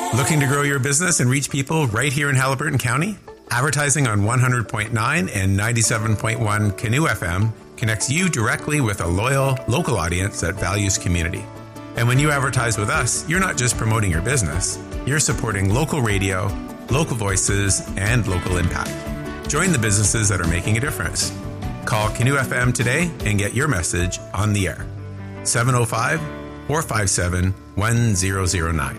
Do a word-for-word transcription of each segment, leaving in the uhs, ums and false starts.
Looking to grow your business and reach people right here in Haliburton County? Advertising on one hundred point nine and ninety-seven point one Canoe F M connects you directly with a loyal, local audience that values community. And when you advertise with us, you're not just promoting your business, you're supporting local radio, local voices, and local impact. Join the businesses that are making a difference. Call Canoe F M today and get your message on the air. seven oh five, four five seven, one zero zero nine.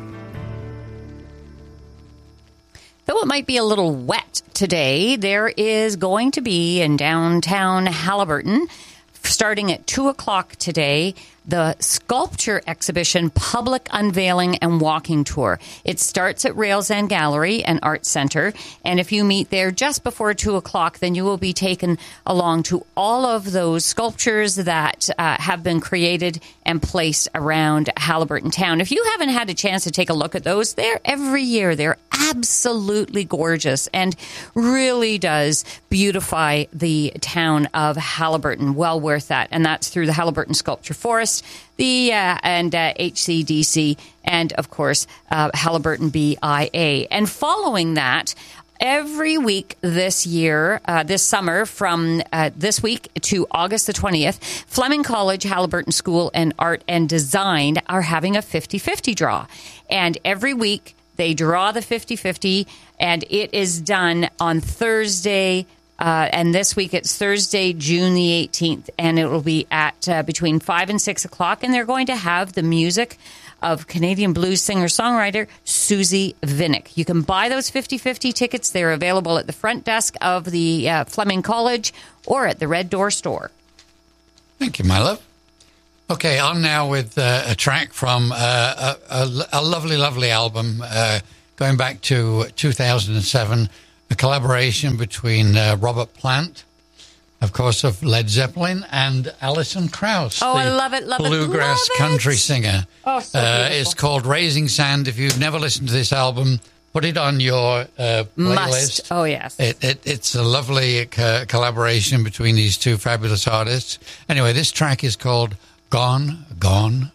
Though it might be a little wet today, there is going to be in downtown Haliburton, starting at two o'clock today, the sculpture exhibition public unveiling and walking tour. It starts at Rails End Gallery and Art Center. And if you meet there just before two o'clock, then you will be taken along to all of those sculptures that uh, have been created and placed around Haliburton town. If you haven't had a chance to take a look at those, they're every year. They're absolutely gorgeous and really does beautify the town of Haliburton. Well worth that. And that's through the Haliburton Sculpture Forest, the uh, and uh, H C D C, and of course uh, Haliburton B I A. And following that, every week this year, uh, this summer, from uh, this week to August the twentieth, Fleming College, Haliburton School and Art and Design are having a fifty-fifty draw. And every week they draw the fifty-fifty, and it is done on Thursday. Uh, and this week it's Thursday, June the eighteenth, and it will be at uh, between five and six o'clock. And they're going to have the music of Canadian blues singer-songwriter Susie Vinnick. You can buy those fifty-fifty tickets. They're available at the front desk of the uh, Fleming College or at the Red Door store. Thank you, my love. Okay, on now with uh, a track from uh, a, a, a lovely, lovely album uh, going back to two thousand seven. A collaboration between uh, Robert Plant, of course, of Led Zeppelin, and Alison Krauss, oh, the I love it, love bluegrass it, love country it. singer. Oh, so uh, it's called Raising Sand. If you've never listened to this album, put it on your uh, playlist. Must. Oh, yes. It, it, it's a lovely co- collaboration between these two fabulous artists. Anyway, this track is called Gone, Gone,